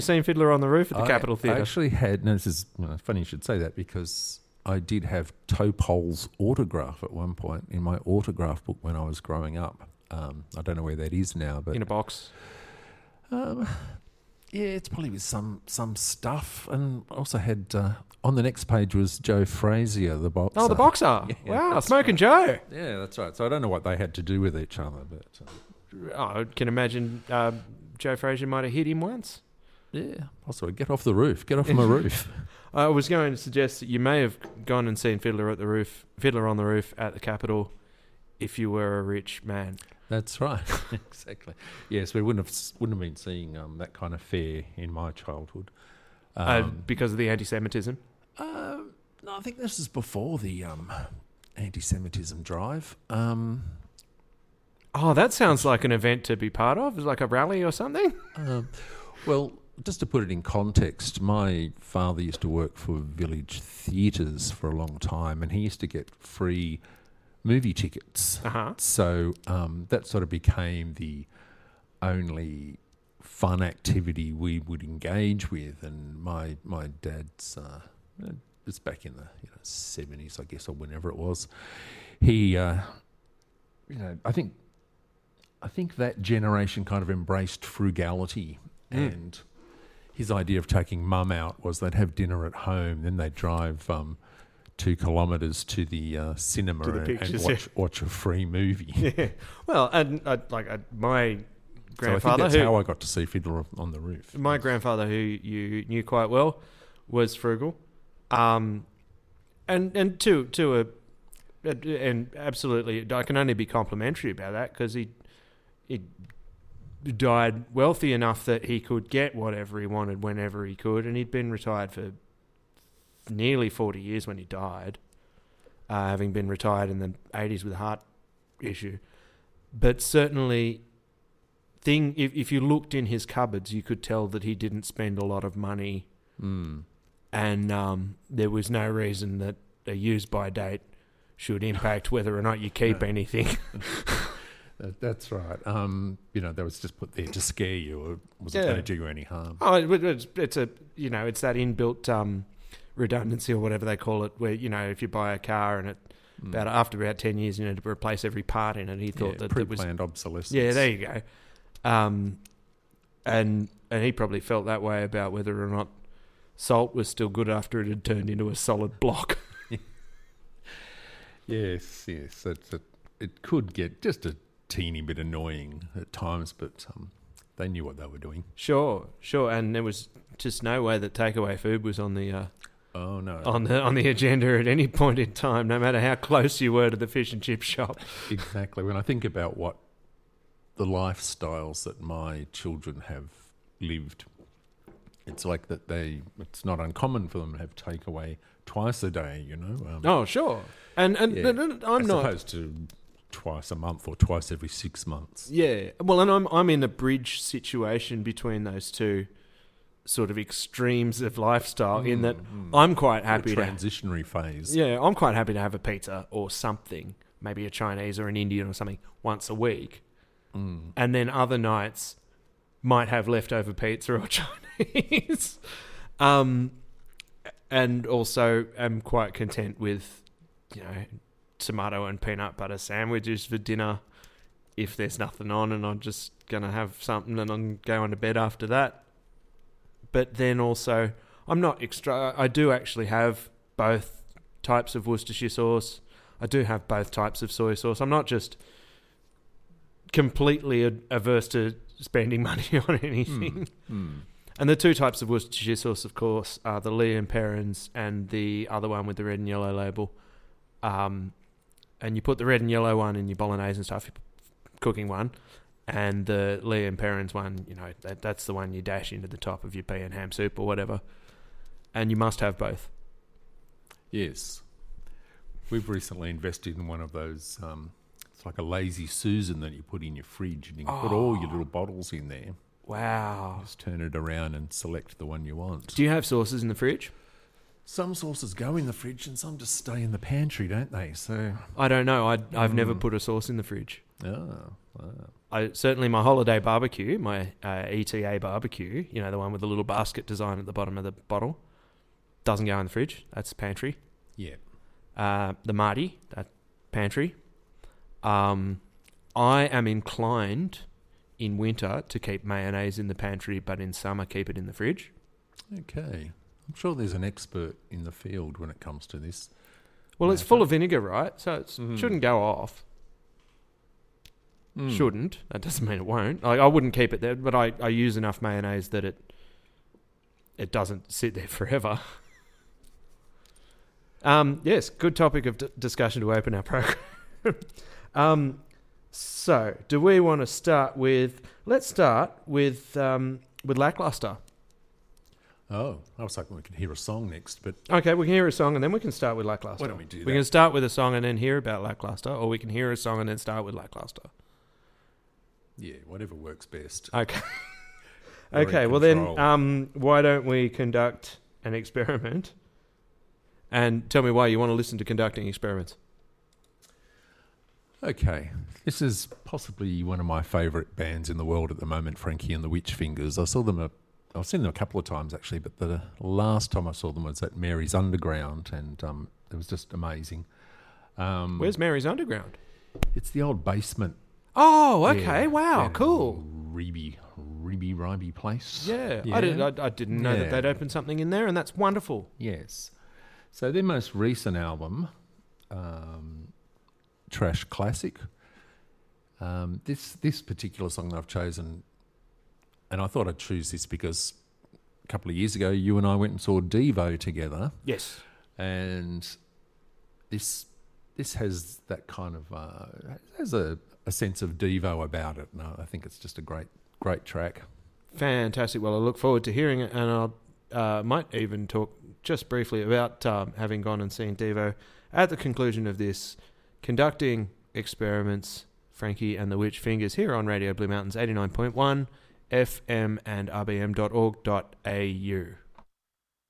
seen Fiddler on the Roof at the Capitol I Theatre? actually had. No, this is funny you should say that because I did have Topol's autograph at one point in my autograph book when I was growing up. I don't know where that is now, but In a box. yeah, it's probably with some stuff. And also had on the next page was Joe Frazier, the boxer. Oh, the boxer. Yeah, Wow, that's Smoking Joe. Yeah, that's right. So I don't know what they had to do with each other, but I can imagine Joe Frazier might have hit him once. yeah, possibly get off the roof, get off my roof. I was going to suggest that you may have gone and seen Fiddler on the Roof at the Capitol if you were a rich man. That's right, exactly. Yes, we wouldn't have been seeing that kind of fare in my childhood. Because of the anti-Semitism? No, I think this is before the anti-Semitism drive. Oh, that sounds like an event to be part of. It's like a rally or something? Well, just to put it in context, my father used to work for Village Theatres for a long time, and he used to get free movie tickets. Uh-huh. So that sort of became the only fun activity we would engage with. And my dad's, it's back in the 70s, I guess, or whenever it was. He, I think that generation kind of embraced frugality, and his idea of taking mum out was they'd have dinner at home, then they'd drive 2 kilometres to the cinema and watch a free movie. Yeah. Well, and my grandfather, so I think that's how I got to see Fiddler on the Roof. My grandfather, who you knew quite well, was frugal, and absolutely, I can only be complimentary about that because he died wealthy enough that he could get whatever he wanted whenever he could, and he'd been retired for nearly 40 years when he died, having been retired in the 80s with a heart issue. But certainly, if you looked in his cupboards, you could tell that he didn't spend a lot of money, and there was no reason that a use-by date should impact whether or not you keep anything. That's right. That was just put there to scare you, or wasn't going to do you any harm. Oh, it's it's that inbuilt redundancy or whatever they call it, where if you buy a car and after about 10 years you need to replace every part in it. He thought that it was pre-planned obsolescence. Yeah, there you go. And he probably felt that way about whether or not salt was still good after it had turned into a solid block. Yes. It could get just a teeny bit annoying at times, but they knew what they were doing. Sure, and there was just no way that takeaway food was on the on the agenda at any point in time, no matter how close you were to the fish and chip shop. Exactly. When I think about what the lifestyles that my children have lived, it's like that it's not uncommon for them to have takeaway twice a day, Oh, sure. And I'm as not opposed to twice a month or twice every 6 months. Yeah. Well, and I'm in a bridge situation between those two sort of extremes of lifestyle in that I'm quite happy the transitionary phase. Yeah, I'm quite happy to have a pizza or something, maybe a Chinese or an Indian or something once a week. And then other nights might have leftover pizza or Chinese. And also am quite content with, tomato and peanut butter sandwiches for dinner if there's nothing on, and I'm just going to have something and I'm going to bed after that. But then also, I'm not extra. I do actually have both types of Worcestershire sauce. I do have both types of soy sauce. I'm not just completely averse to spending money on anything. And the two types of Worcestershire sauce, of course, are the Lee and Perrins and the other one with the red and yellow label. And you put the red and yellow one in your bolognese and stuff, cooking one, and the Lee and Perrins one, that's the one you dash into the top of your pea and ham soup or whatever. And you must have both. Yes. We've recently invested in one of those, it's like a Lazy Susan that you put in your fridge, and you can put all your little bottles in there. Wow. Just turn it around and select the one you want. Do you have sauces in the fridge? Some sauces go in the fridge and some just stay in the pantry, don't they? So I don't know. I've never put a sauce in the fridge. Oh, wow. Certainly my holiday barbecue, my ETA barbecue, the one with the little basket design at the bottom of the bottle, doesn't go in the fridge. That's pantry. Yeah. The Marty, that pantry. I am inclined in winter to keep mayonnaise in the pantry, but in summer keep it in the fridge. Okay. I'm sure there's an expert in the field when it comes to this. Well, it's full of vinegar, right? So it shouldn't go off. Shouldn't. That doesn't mean it won't. I wouldn't keep it there, but I use enough mayonnaise that it doesn't sit there forever. Yes, good topic of discussion to open our program. So, do we want to start with... Let's start with Lackluster. Oh, I was hoping we could hear a song next, but... Okay, we can hear a song and then we can start with Lackluster. Why don't we do that? We can start with a song and then hear about Lackluster, or we can hear a song and then start with Lackluster. Yeah, whatever works best. Okay. You're Okay, in well control. then, why don't we conduct an experiment? And tell me why you want to listen to conducting experiments. Okay, this is possibly one of my favourite bands in the world at the moment, Frankie and the Witch Fingers. I've seen them a couple of times actually, but the last time I saw them was at Mary's Underground, and it was just amazing. Where's Mary's Underground? It's the old basement. Oh, okay. Yeah, Wow, down cool. in Ribby place. Yeah. Yeah. I didn't know that they'd opened something in there, and that's wonderful. Yes. So their most recent album, Trash Classic, this particular song that I've chosen, and I thought I'd choose this because a couple of years ago you and I went and saw Devo together, Yes. and this has that kind of has a sense of Devo about it, and I think it's just a great track. Fantastic. Well, I look forward to hearing it, and I might even talk just briefly about having gone and seen Devo at the conclusion of this conducting experiments, Frankie and the Witch Fingers, here on Radio Blue Mountains 89.1 FM and rbm.org.au.